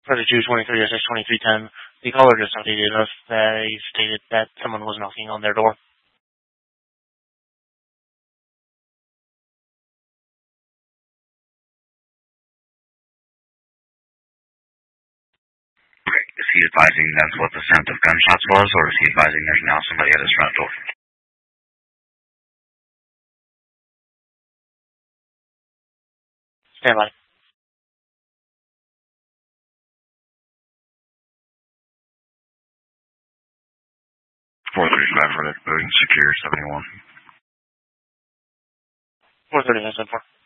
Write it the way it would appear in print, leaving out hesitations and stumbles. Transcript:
3223-2310. The caller just updated us. They stated that someone was knocking on their door. Is he advising that's what the sound of gunshots was, or is he advising there's now somebody at his front door? Stand by. 435 for that building, secure 71. 430-10-4.